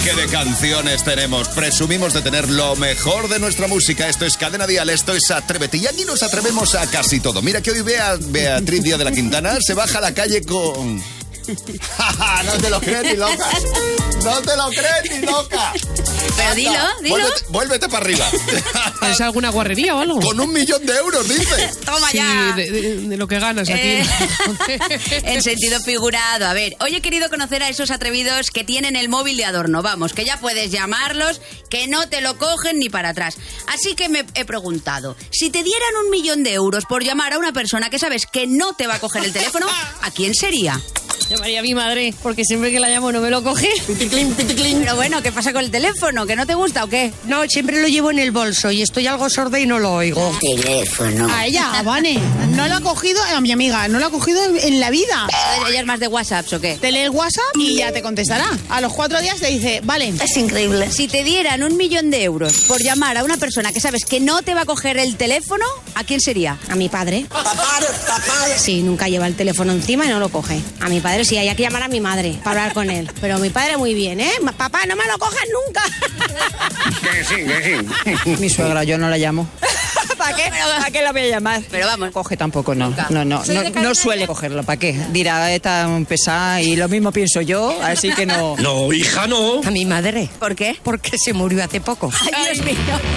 que de canciones tenemos. Presumimos de tener lo mejor de nuestra música. Esto es Cadena Dial, esto es Atrévete. Y aquí nos atrevemos a casi todo. Mira que hoy Beatriz Díaz de la Quintana se baja a la calle con... No te lo crees ni loca. No te lo crees ni loca. Pero dilo. Vuélvete para arriba. ¿Es alguna guarrería o algo? Con 1 millón de euros, dice. Toma Sí, ya. de lo que ganas aquí. En sentido figurado. A ver, hoy he querido conocer a esos atrevidos que tienen el móvil de adorno. Vamos, que ya puedes llamarlos, que no te lo cogen ni para atrás. Así que me he preguntado, si te dieran 1 millón de euros por llamar a una persona que sabes que no te va a coger el teléfono, ¿a quién sería? Llamaría a mi madre, porque siempre que la llamo no me lo coge. Piticlin, piticlin. Pero bueno, ¿qué pasa con el teléfono? ¿Que no te gusta o qué? No, siempre lo llevo en el bolso y estoy algo sorda y no lo oigo. Teléfono. A ella, Vane, no lo ha cogido, a mi amiga, no lo ha cogido en la vida. ¿Ella es más de WhatsApp o qué? Te lee el WhatsApp y ya te contestará. A los 4 días te dice, vale. Es increíble. Si te dieran 1 millón de euros por llamar a una persona que sabes que no te va a coger el teléfono, ¿a quién sería? A mi padre. Sí, nunca lleva el teléfono encima y no lo coge. A mi padre sí, hay que llamar a mi madre para hablar con él. Pero mi padre muy bien, ¿eh? Papá, no me lo cojas nunca. Que sí. Mi suegra, yo no la llamo. ¿Para qué? ¿Para qué la voy a llamar? Pero vamos. Coge tampoco, no. No suele cogerlo. ¿Para qué? Dirá, está pesada y lo mismo pienso yo, así que no. No, hija, no. A mi madre. ¿Por qué? Porque se murió hace poco. Ay, Dios mío.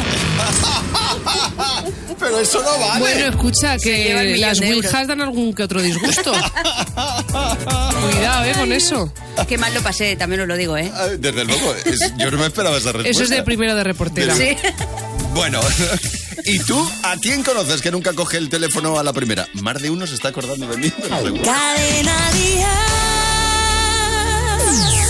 Pero eso no vale. Bueno, escucha, lleva 1 que millón las de euros. Ouijas dan algún que otro disgusto. Cuidado, con eso. Qué mal lo pasé, también os lo digo, ¿eh? Desde luego, yo no me esperaba esa respuesta. Eso es de primero de reportera. Sí. Bueno, ¿y tú a quién conoces que nunca coge el teléfono a la primera? Más de uno se está acordando de mí, pero seguro. Cadena Dial.